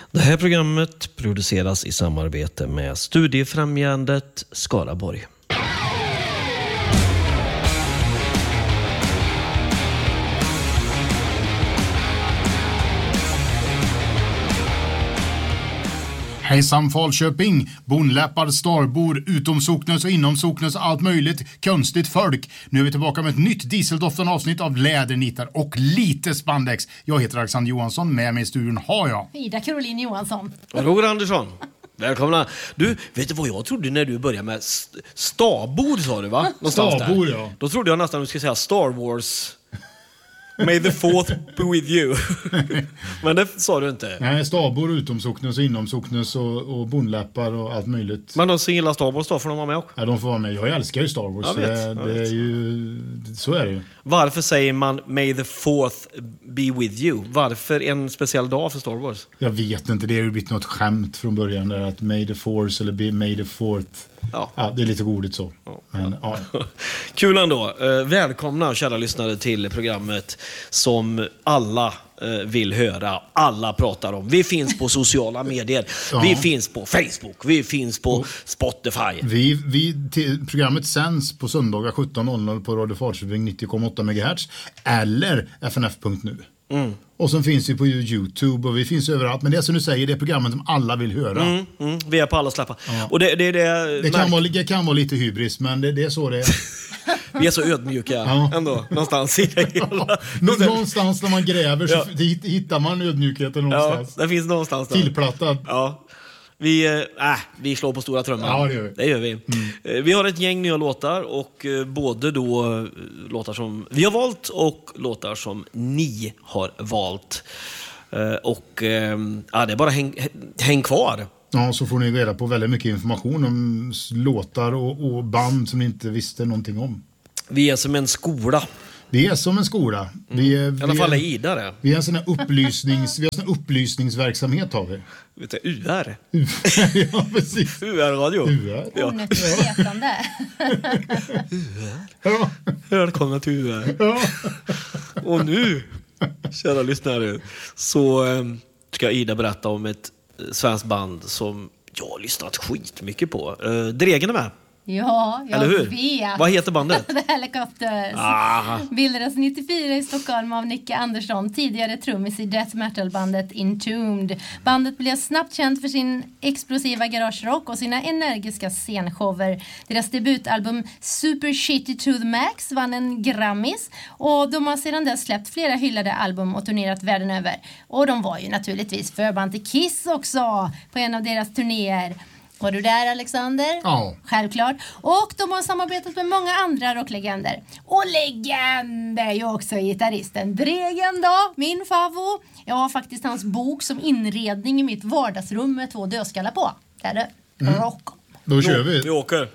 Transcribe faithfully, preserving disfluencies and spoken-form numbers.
Det här programmet produceras i samarbete med Studiefrämjandet Skaraborg. Hejsan Falköping, bonläppar, starbor, utomsocknes och inomsocknes och allt möjligt konstigt folk. Nu är vi tillbaka med ett nytt dieseldoftande avsnitt av lädernitar och lite spandex. Jag heter Alexander Johansson, med mig i studion har jag Ida Caroline Johansson. Roger Andersson. Välkomna. Du, vet du vad jag trodde när du började med st- stabord, sa du va? Någonstans Stabord, där. ja. Då trodde jag nästan att du skulle säga Star Wars. May the fourth be with you. Men det sa du inte. Nej, stabor, utomsocknes och inomsocknes och, och bonläppar och allt möjligt. Men de som gillar Star Wars då får de vara med också. Ja, de får vara med. Jag älskar ju Star Wars. Jag så vet, det, jag det vet. är ju, så är det ju. Varför säger man May the fourth be with you? Varför en speciell dag för Star Wars? Jag vet inte, det har ju blivit något skämt från början där att May the Force eller be, May the Fourth. Ja. Ja, det är lite roligt så. Men, ja. Kul ändå. Eh, välkomna kära lyssnare till programmet som alla eh, vill höra. Alla pratar om. Vi finns på sociala medier. Ja. Vi finns på Facebook. Vi finns på Spotify. Vi, vi, till, programmet sänds på söndagar sjutton noll noll på Radio Falköping nittio komma åtta megahertz eller f n f punkt nu. Mm. Och så finns vi på YouTube och vi finns överallt. Men det är som du säger, det är programmet som alla vill höra. Mm, mm, vi är på alla släppar. Ja. Och det, det, det, Det kan, vara, det kan vara lite hybris, men det, det är så det är. Vi är så ödmjuka Ja. ändå, någonstans i det hela. Någonstans när man gräver så Ja. hittar man ödmjukheten Ja, någonstans. det finns någonstans där. Tillplattad. Ja. Vi, äh, vi slår på stora trumman. Ja, det gör vi. Det gör vi. Mm. Vi har ett gäng nya låtar och eh, både då eh, låtar som vi har valt och låtar som ni har valt. Eh, och eh, ja, det är bara häng, häng kvar. Ja, så får ni reda på väldigt mycket information om s- låtar och, och band som ni inte visste någonting om. Vi är som en skola. Vi är som en skola. Vi är, I alla vi fall är är, Ida det. vi är en sån här upplysnings, vi har sån här upplysningsverksamhet har vi. Vet du, U R. Ja, precis. U R-radio. U R. Ja. Onödigt vetande. Ja. Välkomna till U R. Ja. Och nu, kära lyssnare, så eh, ska Ida berätta om ett eh, svenskt band som jag har lyssnat skitmycket på. Eh, Dregen är med. Ja, jag Eller hur? vet. Vad heter bandet? The Helicopters. Ah. Bildades nittiofyra i Stockholm av Nicke Andersson, tidigare trummis i death metal-bandet Entombed. Bandet blev snabbt känt för sin explosiva garagerock och sina energiska scenshower. Deras debutalbum Super Shitty to the Max vann en Grammis och de har sedan dess släppt flera hyllade album och turnerat världen över. Och de var ju naturligtvis förband till Kiss också på en av deras turnéer. Var du där, Alexander? Ja. Självklart. Och de har samarbetat med många andra rocklegender. Och legend är ju också gitarristen Dregen då, min favvo. Jag har faktiskt hans bok som inredning i mitt vardagsrum med två dödskallar på. Där är det. Mm. Rock. Då kör Vi vi. åker.